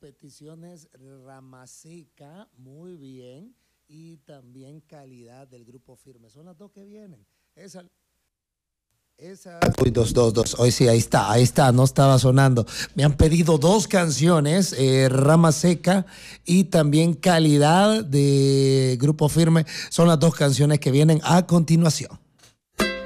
peticiones Rama Seca, muy bien, y también Calidad del Grupo Firme. Son las dos que vienen. Esa. Uy, dos. Hoy sí, ahí está, no estaba sonando. Me han pedido dos canciones, Rama Seca y también Calidad de Grupo Firme. Son las dos canciones que vienen a continuación.